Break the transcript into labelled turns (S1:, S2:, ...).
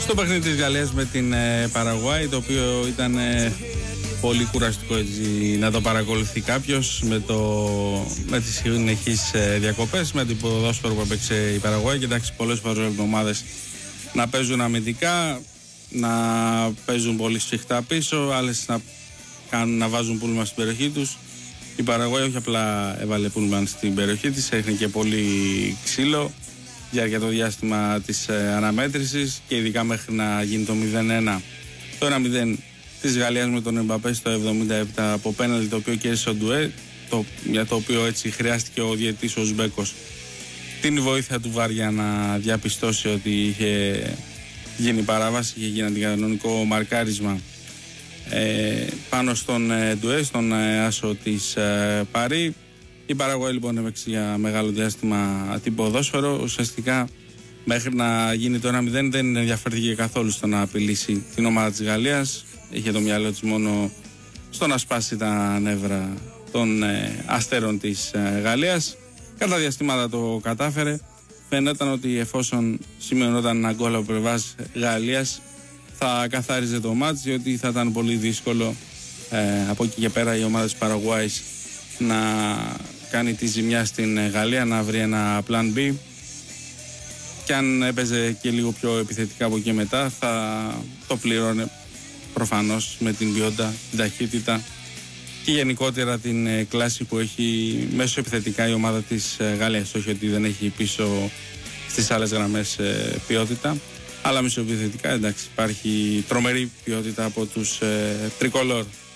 S1: στο παιχνίδι της Γαλλίας με την Παραγουάη, το οποίο ήταν πολύ κουραστικό έτσι, να το παρακολουθεί κάποιος με τις συνεχείς διακοπές, με την ποδόσφαιρο που έπαιξε η Παραγουάη. Και εντάξει, πολλές φορές ομάδες να παίζουν αμυντικά, να παίζουν πολύ σφιχτά πίσω, άλλες να βάζουν πούλμαν στην περιοχή τους. Η Παραγουάη όχι απλά έβαλε πούλμαν στην περιοχή της, έχει και πολύ ξύλο για το διάστημα της αναμέτρησης και ειδικά μέχρι να γίνει το 0-1. Το 1-0 της Γαλλίας με τον Εμπαπέ στο 77 από πέναλτι, το οποίο κέρδισε ο Ντουέ, για το οποίο έτσι χρειάστηκε ο διαιτητής ο Ουσμπέκος την βοήθεια του VAR για να διαπιστώσει ότι είχε γίνει παράβαση, είχε γίνει αντικανονικό μαρκάρισμα πάνω στον Ντουέ, στον άσο της Παρί. Η Παραγουάη λοιπόν έπαιξε για μεγάλο διάστημα την ποδόσφαιρο. Ουσιαστικά μέχρι να γίνει το 1-0 δεν ενδιαφέρθηκε καθόλου στο να απειλήσει την ομάδα της Γαλλίας. Είχε το μυαλό της μόνο στο να σπάσει τα νεύρα των αστέρων της Γαλλίας. Κατά διαστήματα το κατάφερε. Φαίνονταν ότι εφόσον σημειωνόταν ένα γκολ από πλευράς Γαλλίας θα καθάριζε το μάτς, διότι θα ήταν πολύ δύσκολο από εκεί και πέρα η ομάδα της Παραγουάης να κάνει τη ζημιά στην Γαλλία, να βρει ένα plan B, και αν έπαιζε και λίγο πιο επιθετικά από εκεί μετά θα το πληρώνε προφανώς με την ποιότητα, την ταχύτητα και γενικότερα την κλάση που έχει μέσω επιθετικά η ομάδα της Γαλλίας. Όχι ότι δεν έχει πίσω στις άλλες γραμμές ποιότητα, αλλά μέσω επιθετικά εντάξει, υπάρχει τρομερή ποιότητα από τους τρικολόρ.